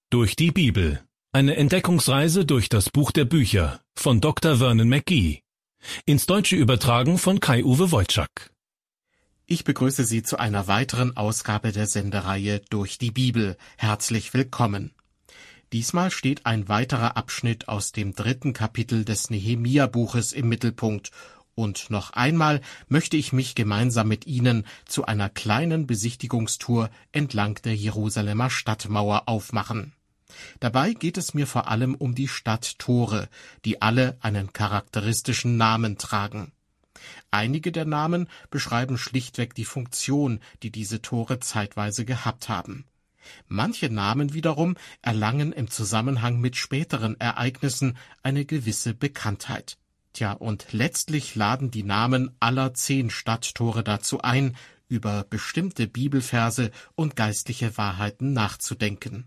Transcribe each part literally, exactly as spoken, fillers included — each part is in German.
Durch die Bibel. Eine Entdeckungsreise durch das Buch der Bücher von Doktor Vernon McGee. Ins Deutsche übertragen von Kai-Uwe Wojczak. Ich begrüße Sie zu einer weiteren Ausgabe der Sendereihe Durch die Bibel. Herzlich willkommen. Diesmal steht ein weiterer Abschnitt aus dem dritten Kapitel des Nehemia-Buches im Mittelpunkt. Und noch einmal möchte ich mich gemeinsam mit Ihnen zu einer kleinen Besichtigungstour entlang der Jerusalemer Stadtmauer aufmachen. Dabei geht es mir vor allem um die Stadttore, die alle einen charakteristischen Namen tragen. Einige der Namen beschreiben schlichtweg die Funktion, die diese Tore zeitweise gehabt haben. Manche Namen wiederum erlangen im Zusammenhang mit späteren Ereignissen eine gewisse Bekanntheit. Tja, und letztlich laden die Namen aller zehn Stadttore dazu ein, über bestimmte Bibelverse und geistliche Wahrheiten nachzudenken.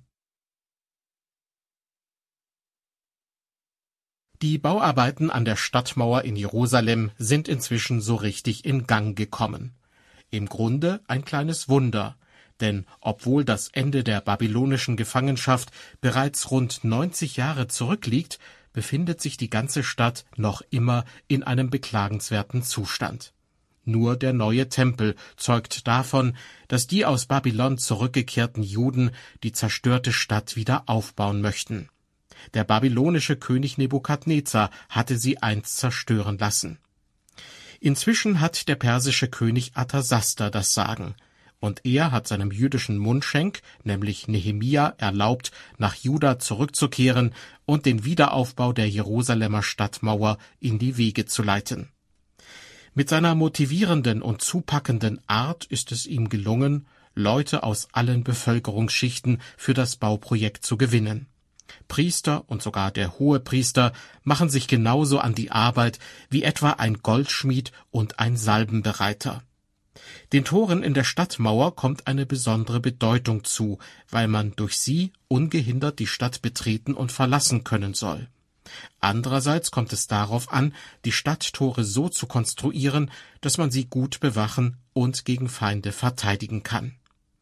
Die Bauarbeiten an der Stadtmauer in Jerusalem sind inzwischen so richtig in Gang gekommen. Im Grunde ein kleines Wunder, denn obwohl das Ende der babylonischen Gefangenschaft bereits rund neunzig Jahre zurückliegt, befindet sich die ganze Stadt noch immer in einem beklagenswerten Zustand. Nur der neue Tempel zeugt davon, dass die aus Babylon zurückgekehrten Juden die zerstörte Stadt wieder aufbauen möchten. Der babylonische König Nebukadnezar hatte sie einst zerstören lassen. Inzwischen hat der persische König Arthasasta das Sagen, und er hat seinem jüdischen Mundschenk, nämlich Nehemia, erlaubt, nach Juda zurückzukehren und den Wiederaufbau der Jerusalemer Stadtmauer in die Wege zu leiten. Mit seiner motivierenden und zupackenden Art ist es ihm gelungen, Leute aus allen Bevölkerungsschichten für das Bauprojekt zu gewinnen. Priester und sogar der Hohepriester machen sich genauso an die Arbeit wie etwa ein Goldschmied und ein Salbenbereiter. Den Toren in der Stadtmauer kommt eine besondere Bedeutung zu, weil man durch sie ungehindert die Stadt betreten und verlassen können soll. Andererseits kommt es darauf an, die Stadttore so zu konstruieren, dass man sie gut bewachen und gegen Feinde verteidigen kann.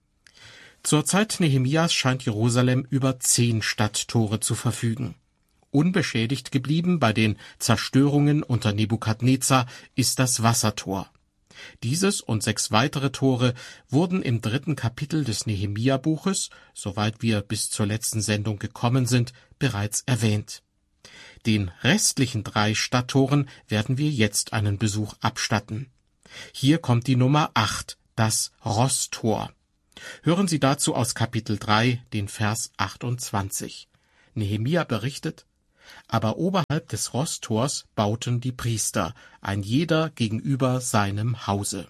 Zur Zeit Nehemias scheint Jerusalem über zehn Stadttore zu verfügen. Unbeschädigt geblieben bei den Zerstörungen unter Nebukadnezar ist das Wassertor. Dieses und sechs weitere Tore wurden im dritten Kapitel des Nehemia-Buches, soweit wir bis zur letzten Sendung gekommen sind, bereits erwähnt. Den restlichen drei Stadttoren werden wir jetzt einen Besuch abstatten. Hier kommt die Nummer acht, das Rosstor. Hören Sie dazu aus Kapitel drei, den Vers achtundzwanzig. Nehemia berichtet: Aber oberhalb des Rosstors bauten die Priester, ein jeder gegenüber seinem Hause.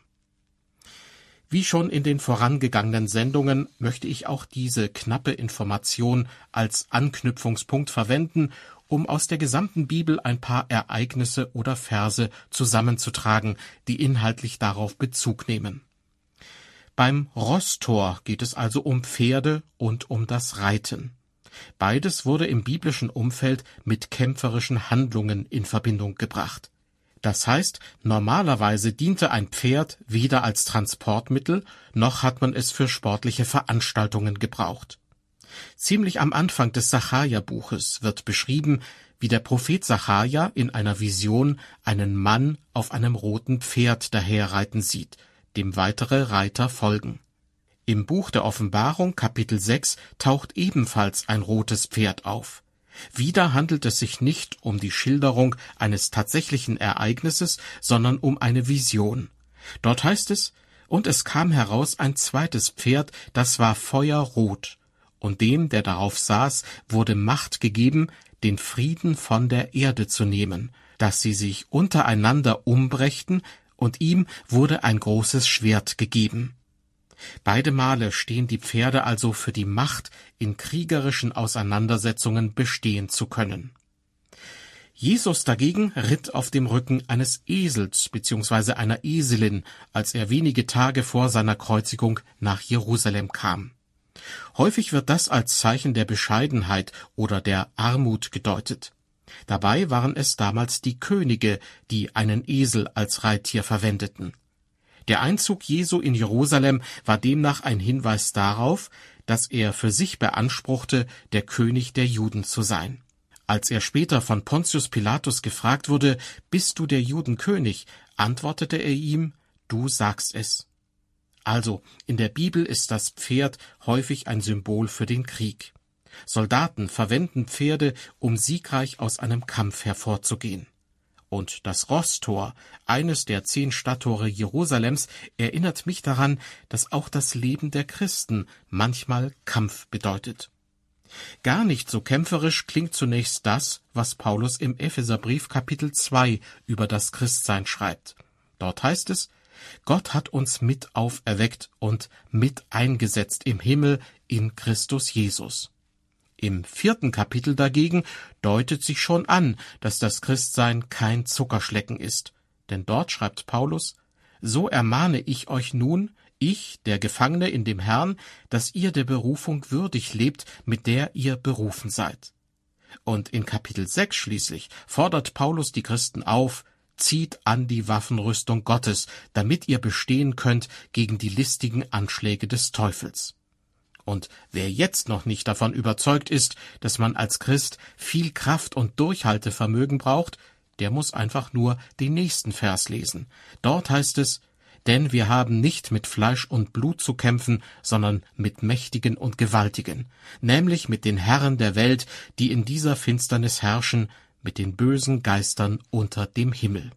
Wie schon in den vorangegangenen Sendungen möchte ich auch diese knappe Information als Anknüpfungspunkt verwenden, um aus der gesamten Bibel ein paar Ereignisse oder Verse zusammenzutragen, die inhaltlich darauf Bezug nehmen. Beim Rosstor geht es also um Pferde und um das Reiten. Beides wurde im biblischen Umfeld mit kämpferischen Handlungen in Verbindung gebracht. Das heißt, normalerweise diente ein Pferd weder als Transportmittel, noch hat man es für sportliche Veranstaltungen gebraucht. Ziemlich am Anfang des Sacharja-Buches wird beschrieben, wie der Prophet Sacharja in einer Vision einen Mann auf einem roten Pferd daherreiten sieht, dem weitere Reiter folgen. Im Buch der Offenbarung, Kapitel sechs, taucht ebenfalls ein rotes Pferd auf. Wieder handelt es sich nicht um die Schilderung eines tatsächlichen Ereignisses, sondern um eine Vision. Dort heißt es: Und es kam heraus ein zweites Pferd, das war feuerrot. Und dem, der darauf saß, wurde Macht gegeben, den Frieden von der Erde zu nehmen, dass sie sich untereinander umbrächten, und ihm wurde ein großes Schwert gegeben. Beide Male stehen die Pferde also für die Macht, in kriegerischen Auseinandersetzungen bestehen zu können. Jesus dagegen ritt auf dem Rücken eines Esels bzw. einer Eselin, als er wenige Tage vor seiner Kreuzigung nach Jerusalem kam. Häufig wird das als Zeichen der Bescheidenheit oder der Armut gedeutet. Dabei waren es damals die Könige, die einen Esel als Reittier verwendeten. Der Einzug Jesu in Jerusalem war demnach ein Hinweis darauf, dass er für sich beanspruchte, der König der Juden zu sein. Als er später von Pontius Pilatus gefragt wurde, »Bist du der Judenkönig?«, antwortete er ihm, »Du sagst es.« Also, in der Bibel ist das Pferd häufig ein Symbol für den Krieg. Soldaten verwenden Pferde, um siegreich aus einem Kampf hervorzugehen. Und das Rosstor, eines der zehn Stadttore Jerusalems, erinnert mich daran, dass auch das Leben der Christen manchmal Kampf bedeutet. Gar nicht so kämpferisch klingt zunächst das, was Paulus im Epheserbrief Kapitel zwei über das Christsein schreibt. Dort heißt es, Gott hat uns mit auferweckt und mit eingesetzt im Himmel in Christus Jesus. Im vierten Kapitel dagegen deutet sich schon an, dass das Christsein kein Zuckerschlecken ist. Denn dort schreibt Paulus, »So ermahne ich euch nun, ich, der Gefangene in dem Herrn, dass ihr der Berufung würdig lebt, mit der ihr berufen seid.« Und in Kapitel sechs schließlich fordert Paulus die Christen auf, »Zieht an die Waffenrüstung Gottes, damit ihr bestehen könnt gegen die listigen Anschläge des Teufels.« Und wer jetzt noch nicht davon überzeugt ist, dass man als Christ viel Kraft und Durchhaltevermögen braucht, der muss einfach nur den nächsten Vers lesen. Dort heißt es, »Denn wir haben nicht mit Fleisch und Blut zu kämpfen, sondern mit Mächtigen und Gewaltigen, nämlich mit den Herren der Welt, die in dieser Finsternis herrschen, mit den bösen Geistern unter dem Himmel.«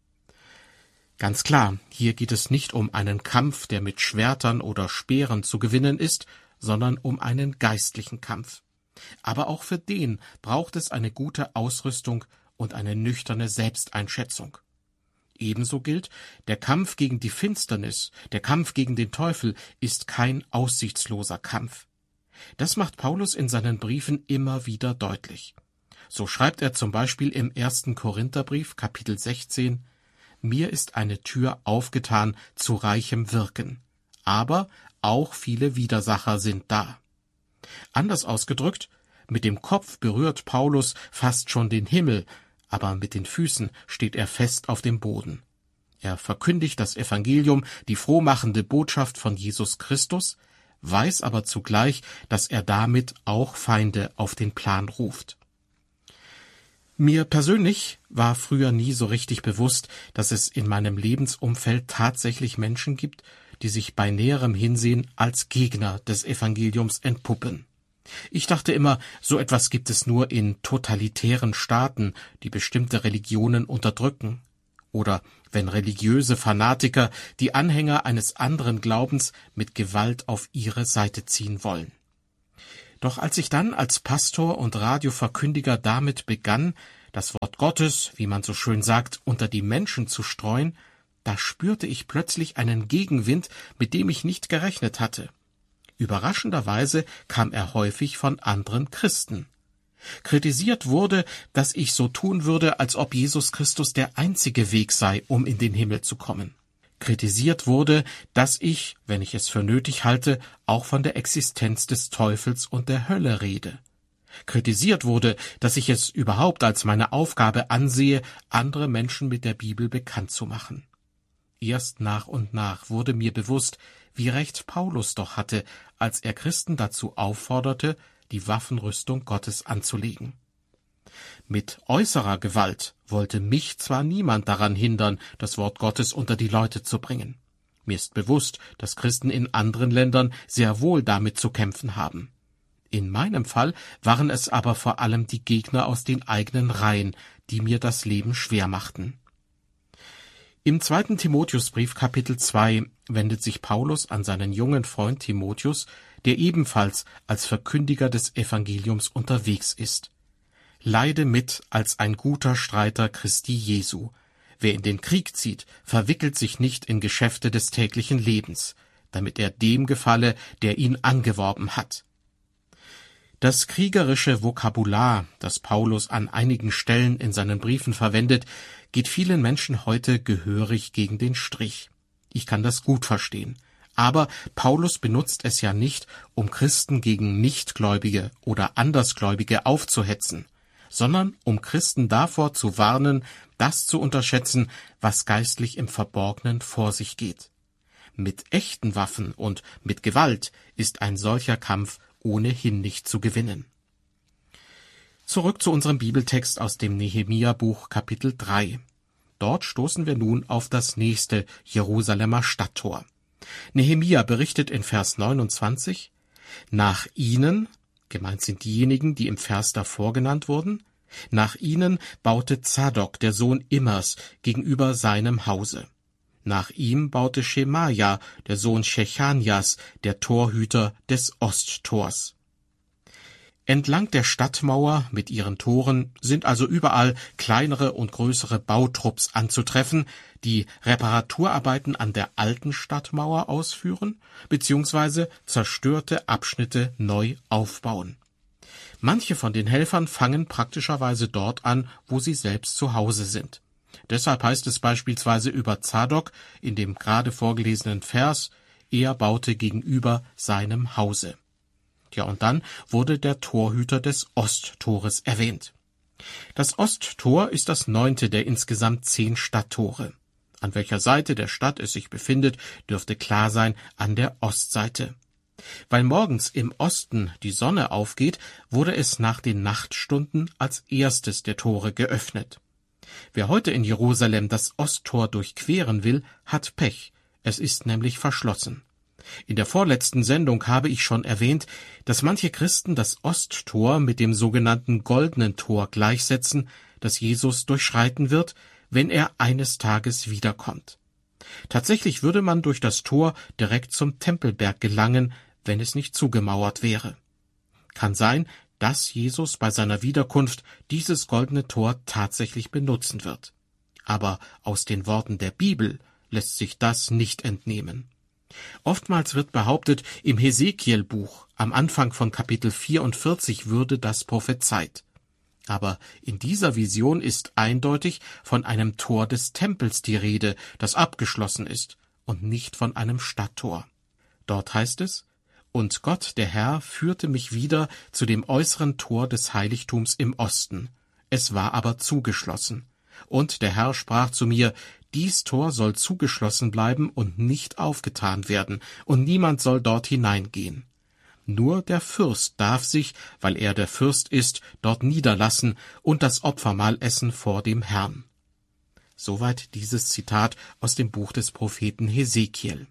Ganz klar, hier geht es nicht um einen Kampf, der mit Schwertern oder Speeren zu gewinnen ist, sondern um einen geistlichen Kampf. Aber auch für den braucht es eine gute Ausrüstung und eine nüchterne Selbsteinschätzung. Ebenso gilt, der Kampf gegen die Finsternis, der Kampf gegen den Teufel ist kein aussichtsloser Kampf. Das macht Paulus in seinen Briefen immer wieder deutlich. So schreibt er zum Beispiel im ersten Korintherbrief, Kapitel sechzehn, »Mir ist eine Tür aufgetan zu reichem Wirken, aber auch viele Widersacher sind da.« Anders ausgedrückt, mit dem Kopf berührt Paulus fast schon den Himmel, aber mit den Füßen steht er fest auf dem Boden. Er verkündigt das Evangelium, die frohmachende Botschaft von Jesus Christus, weiß aber zugleich, dass er damit auch Feinde auf den Plan ruft. Mir persönlich war früher nie so richtig bewusst, dass es in meinem Lebensumfeld tatsächlich Menschen gibt, die sich bei näherem Hinsehen als Gegner des Evangeliums entpuppen. Ich dachte immer, so etwas gibt es nur in totalitären Staaten, die bestimmte Religionen unterdrücken. Oder wenn religiöse Fanatiker die Anhänger eines anderen Glaubens mit Gewalt auf ihre Seite ziehen wollen. Doch als ich dann als Pastor und Radioverkündiger damit begann, das Wort Gottes, wie man so schön sagt, unter die Menschen zu streuen, da spürte ich plötzlich einen Gegenwind, mit dem ich nicht gerechnet hatte. Überraschenderweise kam er häufig von anderen Christen. Kritisiert wurde, dass ich so tun würde, als ob Jesus Christus der einzige Weg sei, um in den Himmel zu kommen. Kritisiert wurde, dass ich, wenn ich es für nötig halte, auch von der Existenz des Teufels und der Hölle rede. Kritisiert wurde, dass ich es überhaupt als meine Aufgabe ansehe, andere Menschen mit der Bibel bekannt zu machen. Erst nach und nach wurde mir bewusst, wie recht Paulus doch hatte, als er Christen dazu aufforderte, die Waffenrüstung Gottes anzulegen. Mit äußerer Gewalt wollte mich zwar niemand daran hindern, das Wort Gottes unter die Leute zu bringen. Mir ist bewusst, dass Christen in anderen Ländern sehr wohl damit zu kämpfen haben. In meinem Fall waren es aber vor allem die Gegner aus den eigenen Reihen, die mir das Leben schwer machten. Im zweiten Timotheusbrief Kapitel zwei wendet sich Paulus an seinen jungen Freund Timotheus, der ebenfalls als Verkündiger des Evangeliums unterwegs ist. Leide mit als ein guter Streiter Christi Jesu. Wer in den Krieg zieht, verwickelt sich nicht in Geschäfte des täglichen Lebens, damit er dem gefalle, der ihn angeworben hat. Das kriegerische Vokabular, das Paulus an einigen Stellen in seinen Briefen verwendet, geht vielen Menschen heute gehörig gegen den Strich. Ich kann das gut verstehen. Aber Paulus benutzt es ja nicht, um Christen gegen Nichtgläubige oder Andersgläubige aufzuhetzen, sondern um Christen davor zu warnen, das zu unterschätzen, was geistlich im Verborgenen vor sich geht. mit echten Waffen und mit Gewalt ist ein solcher Kampf ohnehin nicht zu gewinnen. Zurück zu unserem Bibeltext aus dem Nehemia-Buch Kapitel drei. Dort stoßen wir nun auf das nächste Jerusalemer Stadttor. Nehemia berichtet in Vers neunundzwanzig, nach ihnen, gemeint sind diejenigen, die im Vers davor genannt wurden, nach ihnen baute Zadok, der Sohn Immers, gegenüber seinem Hause. Nach ihm baute Schemaja, der Sohn Shechanias, der Torhüter des Osttors. Entlang der Stadtmauer mit ihren Toren sind also überall kleinere und größere Bautrupps anzutreffen, die Reparaturarbeiten an der alten Stadtmauer ausführen bzw. zerstörte Abschnitte neu aufbauen. Manche von den Helfern fangen praktischerweise dort an, wo sie selbst zu Hause sind. Deshalb heißt es beispielsweise über Zadok in dem gerade vorgelesenen Vers, er baute gegenüber seinem Hause. Ja, und dann wurde der Torhüter des Osttores erwähnt. Das Osttor ist das neunte der insgesamt zehn Stadttore. An welcher Seite der Stadt es sich befindet, dürfte klar sein, an der Ostseite. Weil morgens im Osten die Sonne aufgeht, wurde es nach den Nachtstunden als erstes der Tore geöffnet. Wer heute in Jerusalem das Osttor durchqueren will, hat Pech. Es ist nämlich verschlossen. In der vorletzten Sendung habe ich schon erwähnt, dass manche Christen das Osttor mit dem sogenannten Goldenen Tor gleichsetzen, das Jesus durchschreiten wird, wenn er eines Tages wiederkommt. Tatsächlich würde man durch das Tor direkt zum Tempelberg gelangen, wenn es nicht zugemauert wäre. Kann sein, dass Jesus bei seiner Wiederkunft dieses Goldene Tor tatsächlich benutzen wird. Aber aus den Worten der Bibel lässt sich das nicht entnehmen. Oftmals wird behauptet, im Hesekiel-Buch am Anfang von Kapitel vierundvierzig würde das prophezeit. Aber in dieser Vision ist eindeutig von einem Tor des Tempels die Rede, das abgeschlossen ist, und nicht von einem Stadttor. Dort heißt es, »Und Gott, der Herr, führte mich wieder zu dem äußeren Tor des Heiligtums im Osten. Es war aber zugeschlossen. Und der Herr sprach zu mir, dies Tor soll zugeschlossen bleiben und nicht aufgetan werden, und niemand soll dort hineingehen. Nur der Fürst darf sich, weil er der Fürst ist, dort niederlassen und das Opfermahl essen vor dem Herrn.« Soweit dieses Zitat aus dem Buch des Propheten Hesekiel.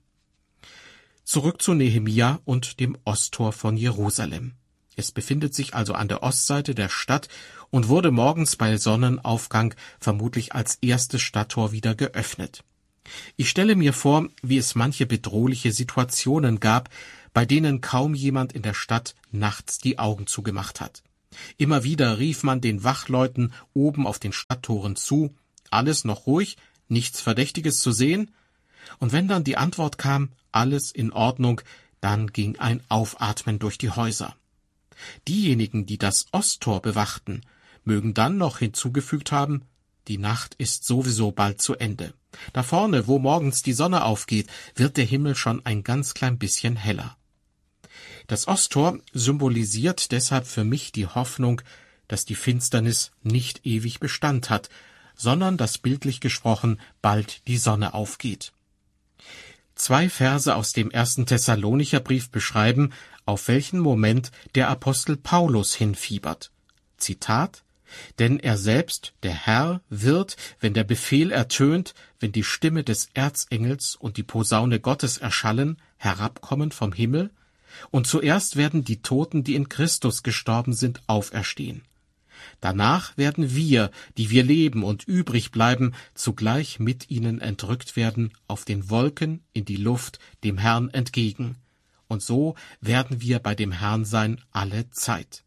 Zurück zu Nehemia und dem Osttor von Jerusalem. Es befindet sich also an der Ostseite der Stadt und wurde morgens bei Sonnenaufgang vermutlich als erstes Stadttor wieder geöffnet. Ich stelle mir vor, wie es manche bedrohliche Situationen gab, bei denen kaum jemand in der Stadt nachts die Augen zugemacht hat. Immer wieder rief man den Wachleuten oben auf den Stadttoren zu, alles noch ruhig, nichts Verdächtiges zu sehen, und wenn dann die Antwort kam, alles in Ordnung, dann ging ein Aufatmen durch die Häuser. Diejenigen, die das Osttor bewachten, mögen dann noch hinzugefügt haben, die Nacht ist sowieso bald zu Ende. Da vorne, wo morgens die Sonne aufgeht, wird der Himmel schon ein ganz klein bisschen heller. Das Osttor symbolisiert deshalb für mich die Hoffnung, dass die Finsternis nicht ewig Bestand hat, sondern dass bildlich gesprochen bald die Sonne aufgeht. Zwei Verse aus dem ersten Thessalonicher Brief beschreiben, auf welchen Moment der Apostel Paulus hinfiebert. Zitat: »Denn er selbst, der Herr, wird, wenn der Befehl ertönt, wenn die Stimme des Erzengels und die Posaune Gottes erschallen, herabkommen vom Himmel, und zuerst werden die Toten, die in Christus gestorben sind, auferstehen. Danach werden wir, die wir leben und übrig bleiben, zugleich mit ihnen entrückt werden auf den Wolken in die Luft dem Herrn entgegen. Und so werden wir bei dem Herrn sein alle Zeit.«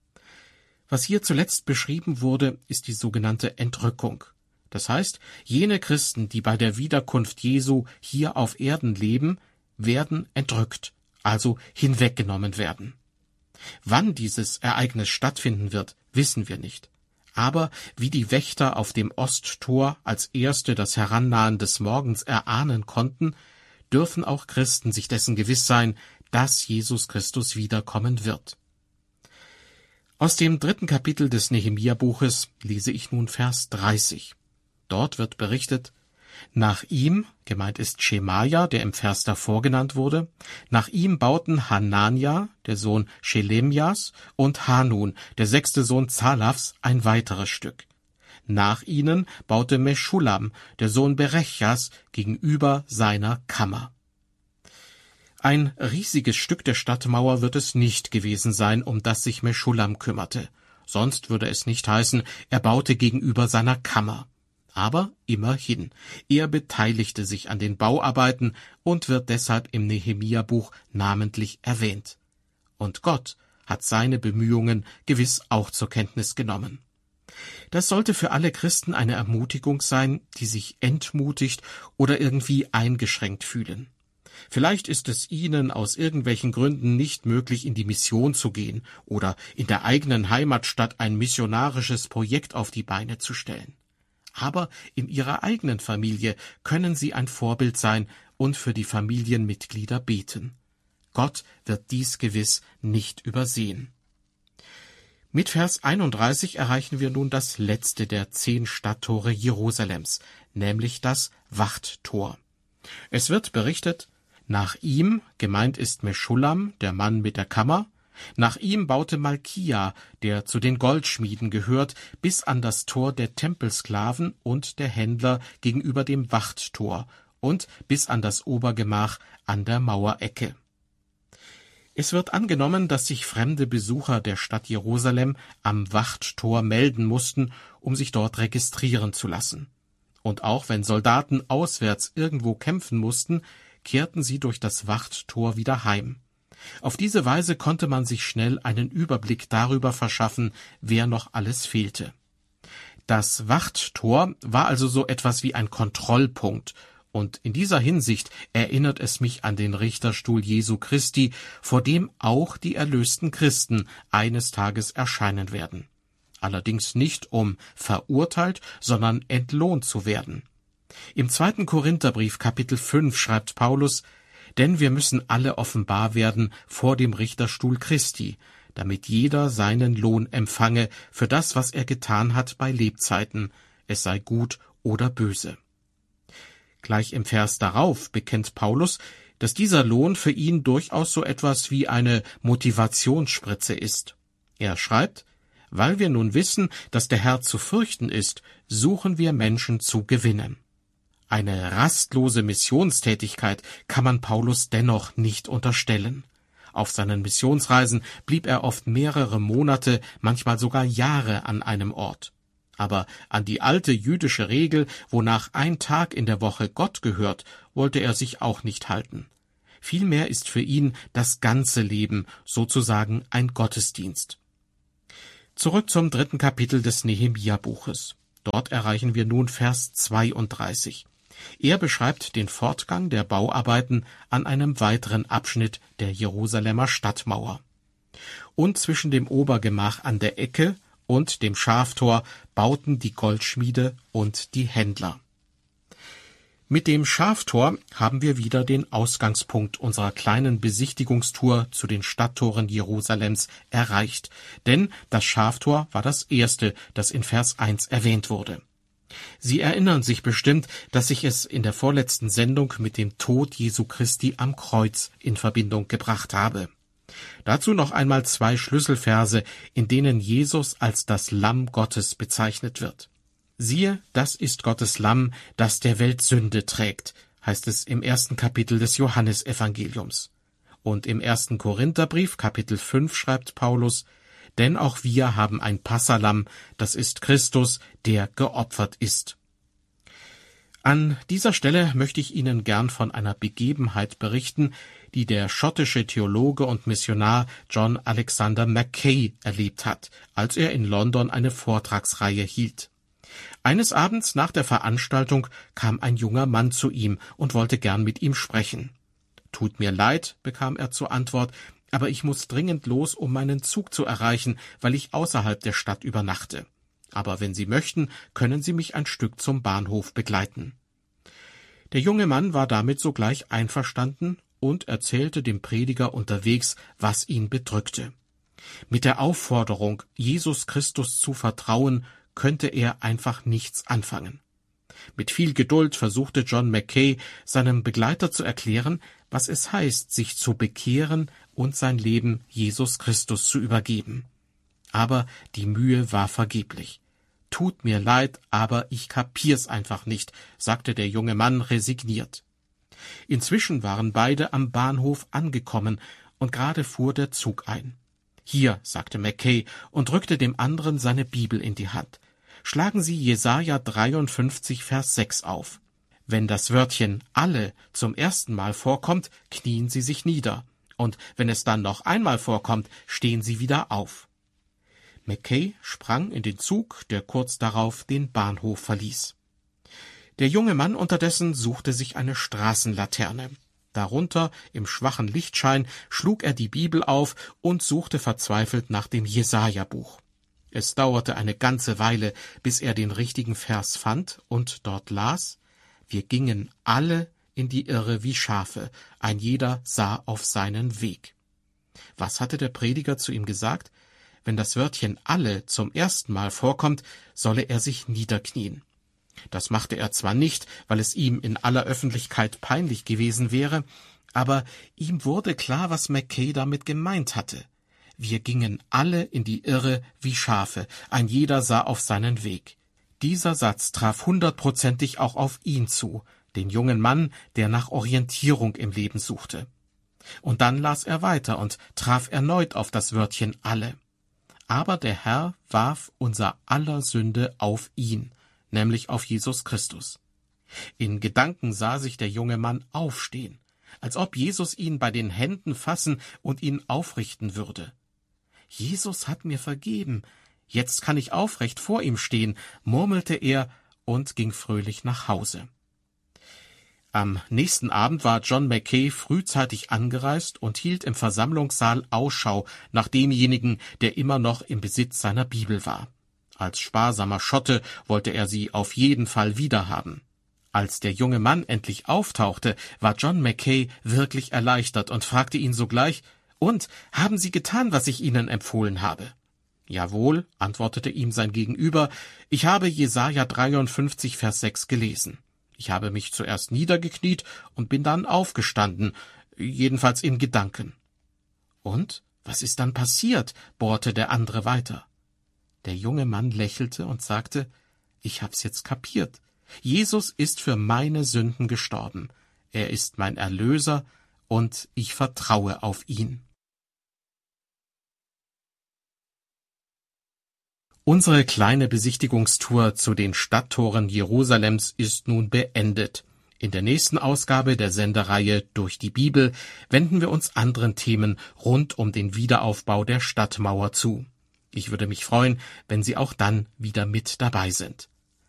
Was hier zuletzt beschrieben wurde, ist die sogenannte Entrückung. Das heißt, jene Christen, die bei der Wiederkunft Jesu hier auf Erden leben, werden entrückt, also hinweggenommen werden. Wann dieses Ereignis stattfinden wird, wissen wir nicht. Aber wie die Wächter auf dem Osttor als Erste das Herannahen des Morgens erahnen konnten, dürfen auch Christen sich dessen gewiss sein, dass Jesus Christus wiederkommen wird. Aus dem dritten Kapitel des Nehemia-Buches lese ich nun Vers dreißig. Dort wird berichtet: Nach ihm, gemeint ist Schemaja, der im Vers davor genannt wurde, nach ihm bauten Hanania, der Sohn Schelemjas, und Hanun, der sechste Sohn Zalafs, ein weiteres Stück. Nach ihnen baute Meschulam, der Sohn Berechjas, gegenüber seiner Kammer. Ein riesiges Stück der Stadtmauer wird es nicht gewesen sein, um das sich Meschulam kümmerte. Sonst würde es nicht heißen, er baute gegenüber seiner Kammer. Aber immerhin, er beteiligte sich an den Bauarbeiten und wird deshalb im Nehemia-Buch namentlich erwähnt. Und Gott hat seine Bemühungen gewiss auch zur Kenntnis genommen. Das sollte für alle Christen eine Ermutigung sein, die sich entmutigt oder irgendwie eingeschränkt fühlen. Vielleicht ist es ihnen aus irgendwelchen Gründen nicht möglich, in die Mission zu gehen oder in der eigenen Heimatstadt ein missionarisches Projekt auf die Beine zu stellen. Aber in ihrer eigenen Familie können sie ein Vorbild sein und für die Familienmitglieder beten. Gott wird dies gewiss nicht übersehen. Mit Vers einunddreißig erreichen wir nun das letzte der zehn Stadttore Jerusalems, nämlich das Wachttor. Es wird berichtet, nach ihm, gemeint ist Meschulam, der Mann mit der Kammer, nach ihm baute Malkia, der zu den Goldschmieden gehört, bis an das Tor der Tempelsklaven und der Händler gegenüber dem Wachttor und bis an das Obergemach an der Mauerecke. Es wird angenommen, dass sich fremde Besucher der Stadt Jerusalem am Wachttor melden mussten, um sich dort registrieren zu lassen. Und auch wenn Soldaten auswärts irgendwo kämpfen mussten, kehrten sie durch das Wachttor wieder heim. Auf diese Weise konnte man sich schnell einen Überblick darüber verschaffen, wer noch alles fehlte. Das Wachttor war also so etwas wie ein Kontrollpunkt, und in dieser Hinsicht erinnert es mich an den Richterstuhl Jesu Christi, vor dem auch die erlösten Christen eines Tages erscheinen werden. Allerdings nicht, um verurteilt, sondern entlohnt zu werden. Im zweiten Korintherbrief Kapitel fünf schreibt Paulus: Denn wir müssen alle offenbar werden vor dem Richterstuhl Christi, damit jeder seinen Lohn empfange für das, was er getan hat bei Lebzeiten, es sei gut oder böse. Gleich im Vers darauf bekennt Paulus, dass dieser Lohn für ihn durchaus so etwas wie eine Motivationsspritze ist. Er schreibt: Weil wir nun wissen, dass der Herr zu fürchten ist, suchen wir Menschen zu gewinnen. Eine rastlose Missionstätigkeit kann man Paulus dennoch nicht unterstellen. Auf seinen Missionsreisen blieb er oft mehrere Monate, manchmal sogar Jahre an einem Ort. Aber an die alte jüdische Regel, wonach ein Tag in der Woche Gott gehört, wollte er sich auch nicht halten. Vielmehr ist für ihn das ganze Leben sozusagen ein Gottesdienst. Zurück zum dritten Kapitel des Nehemia-Buches. Dort erreichen wir nun Vers zweiunddreißig. Er beschreibt den Fortgang der Bauarbeiten an einem weiteren Abschnitt der Jerusalemer Stadtmauer. Und zwischen dem Obergemach an der Ecke und dem Schaftor bauten die Goldschmiede und die Händler. Mit dem Schaftor haben wir wieder den Ausgangspunkt unserer kleinen Besichtigungstour zu den Stadttoren Jerusalems erreicht, denn das Schaftor war das erste, das in Vers eins erwähnt wurde. Sie erinnern sich bestimmt, dass ich es in der vorletzten Sendung mit dem Tod Jesu Christi am Kreuz in Verbindung gebracht habe. Dazu noch einmal zwei Schlüsselverse, in denen Jesus als das Lamm Gottes bezeichnet wird. Siehe, das ist Gottes Lamm, das der Welt Sünde trägt, heißt es im ersten Kapitel des Johannesevangeliums. Und im ersten Korintherbrief, Kapitel fünf, schreibt Paulus: Denn auch wir haben ein Passalamm, das ist Christus, der geopfert ist. An dieser Stelle möchte ich Ihnen gern von einer Begebenheit berichten, die der schottische Theologe und Missionar John Alexander Mackay erlebt hat, als er in London eine Vortragsreihe hielt. Eines Abends nach der Veranstaltung kam ein junger Mann zu ihm und wollte gern mit ihm sprechen. »Tut mir leid«, bekam er zur Antwort, »aber ich muss dringend los, um meinen Zug zu erreichen, weil ich außerhalb der Stadt übernachte. Aber wenn Sie möchten, können Sie mich ein Stück zum Bahnhof begleiten.« Der junge Mann war damit sogleich einverstanden und erzählte dem Prediger unterwegs, was ihn bedrückte. Mit der Aufforderung, Jesus Christus zu vertrauen, könnte er einfach nichts anfangen. Mit viel Geduld versuchte John Mackay, seinem Begleiter zu erklären, was es heißt, sich zu bekehren und sein Leben Jesus Christus zu übergeben. Aber die Mühe war vergeblich. »Tut mir leid, aber ich kapier's einfach nicht«, sagte der junge Mann resigniert. Inzwischen waren beide am Bahnhof angekommen, und gerade fuhr der Zug ein. »Hier«, sagte Mackay und drückte dem anderen seine Bibel in die Hand. »Schlagen Sie Jesaja dreiundfünfzig, Vers sechs auf. Wenn das Wörtchen alle zum ersten Mal vorkommt, knien Sie sich nieder. Und wenn es dann noch einmal vorkommt, stehen Sie wieder auf.« Mackay sprang in den Zug, der kurz darauf den Bahnhof verließ. Der junge Mann unterdessen suchte sich eine Straßenlaterne. Darunter, im schwachen Lichtschein, schlug er die Bibel auf und suchte verzweifelt nach dem Jesaja-Buch. Es dauerte eine ganze Weile, bis er den richtigen Vers fand und dort las: »Wir gingen alle in die Irre wie Schafe, ein jeder sah auf seinen Weg.« Was hatte der Prediger zu ihm gesagt? Wenn das Wörtchen alle zum ersten Mal vorkommt, solle er sich niederknien. Das machte er zwar nicht, weil es ihm in aller Öffentlichkeit peinlich gewesen wäre, aber ihm wurde klar, was Mackay damit gemeint hatte. Wir gingen alle in die Irre wie Schafe, ein jeder sah auf seinen Weg. Dieser Satz traf hundertprozentig auch auf ihn zu, den jungen Mann, der nach Orientierung im Leben suchte. Und dann las er weiter und traf erneut auf das Wörtchen alle. Aber der Herr warf unser aller Sünde auf ihn, nämlich auf Jesus Christus. In Gedanken sah sich der junge Mann aufstehen, als ob Jesus ihn bei den Händen fassen und ihn aufrichten würde. »Jesus hat mir vergeben, jetzt kann ich aufrecht vor ihm stehen«, murmelte er und ging fröhlich nach Hause. Am nächsten Abend war John Mackay frühzeitig angereist und hielt im Versammlungssaal Ausschau nach demjenigen, der immer noch im Besitz seiner Bibel war. Als sparsamer Schotte wollte er sie auf jeden Fall wiederhaben. Als der junge Mann endlich auftauchte, war John Mackay wirklich erleichtert und fragte ihn sogleich: »Und, haben Sie getan, was ich Ihnen empfohlen habe?« »Jawohl«, antwortete ihm sein Gegenüber, »ich habe Jesaja dreiundfünfzig, Vers sechs gelesen. Ich habe mich zuerst niedergekniet und bin dann aufgestanden, jedenfalls in Gedanken.« »Und, was ist dann passiert?«, bohrte der andere weiter. Der junge Mann lächelte und sagte: »Ich hab's jetzt kapiert. Jesus ist für meine Sünden gestorben. Er ist mein Erlöser und ich vertraue auf ihn.« Unsere kleine Besichtigungstour zu den Stadttoren Jerusalems ist nun beendet. In der nächsten Ausgabe der Sendereihe Durch die Bibel wenden wir uns anderen Themen rund um den Wiederaufbau der Stadtmauer zu. Ich würde mich freuen, wenn Sie auch dann wieder mit dabei sind.